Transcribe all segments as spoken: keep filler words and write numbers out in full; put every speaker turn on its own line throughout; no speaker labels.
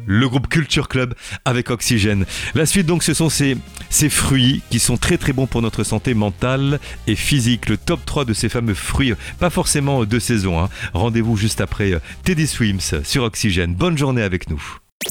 Le groupe Culture Club avec Oxygène. La suite donc, ce sont ces, ces fruits qui sont très très bons pour notre santé mentale et physique. Le top trois de ces fameux fruits, pas forcément de saison. Hein. Rendez-vous juste après Teddy Swims sur Oxygène. Bonne journée avec nous.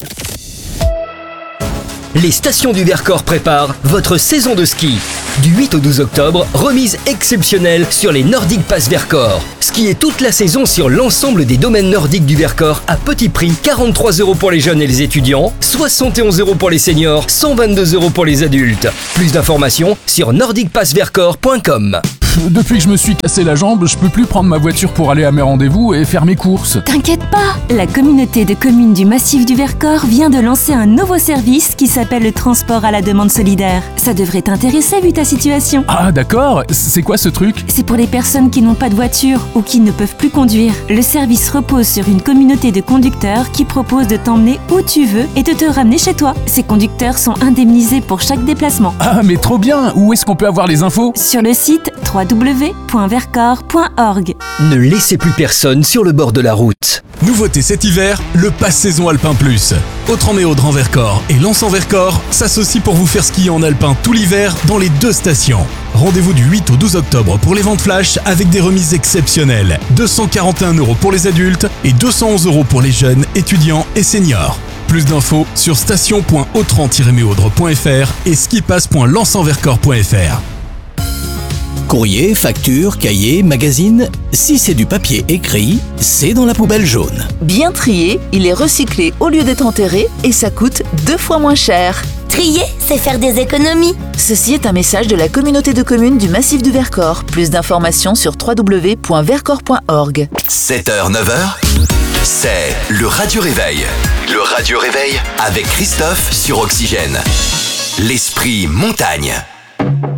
Les stations du Vercors préparent votre saison de ski. Du huit au douze octobre, remise exceptionnelle sur les Nordic Pass Vercors. Skiez toute la saison sur l'ensemble des domaines nordiques du Vercors à petit prix, quarante-trois euros pour les jeunes et les étudiants, soixante et onze euros pour les seniors, cent vingt-deux euros pour les adultes. Plus d'informations sur nordic pass vercors point com.
Depuis que je me suis cassé la jambe, je peux plus prendre ma voiture pour aller à mes rendez-vous et faire mes courses.
T'inquiète pas, la communauté de communes du Massif du Vercors vient de lancer un nouveau service qui s'appelle le transport à la demande solidaire. Ça devrait t'intéresser vu ta situation.
Ah d'accord, c'est quoi ce truc ?
C'est pour les personnes qui n'ont pas de voiture ou qui ne peuvent plus conduire. Le service repose sur une communauté de conducteurs qui propose de t'emmener où tu veux et de te ramener chez toi. Ces conducteurs sont indemnisés pour chaque déplacement.
Ah mais trop bien, où est-ce qu'on peut avoir les infos ?
Sur le site w w w point vercors point org.
Ne laissez plus personne sur le bord de la route.
Nouveauté cet hiver, le pass saison Alpin Plus. Autran-Méaudre en Vercors et Lens en Vercors s'associent pour vous faire skier en alpin tout l'hiver dans les deux stations. Rendez-vous du huit au douze octobre pour les ventes flash avec des remises exceptionnelles. deux cent quarante et un euros pour les adultes et deux cent onze euros pour les jeunes, étudiants et seniors. Plus d'infos sur station point autran tiret méaudre point f r et skipass point lens en vercors point f r.
Courrier, facture, cahier, magazine, si c'est du papier écrit, c'est dans la poubelle jaune.
Bien trié, il est recyclé au lieu d'être enterré et ça coûte deux fois moins cher.
Trier, c'est faire des économies.
Ceci est un message de la communauté de communes du Massif du Vercors. Plus d'informations sur w w w point vercors point org.
sept heures neuf heures, c'est le Radio Réveil. Le Radio Réveil avec Christophe sur Oxygène. L'esprit montagne.